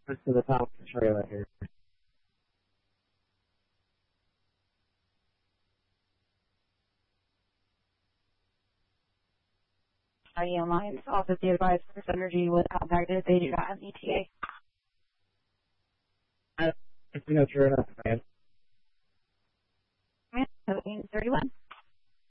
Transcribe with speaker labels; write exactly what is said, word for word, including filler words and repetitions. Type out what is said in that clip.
Speaker 1: to the top of the trailer here.
Speaker 2: I am lines off of the advised First Energy without negative. They do not have E T A.
Speaker 1: I think that's true enough, man.
Speaker 2: thirty-one.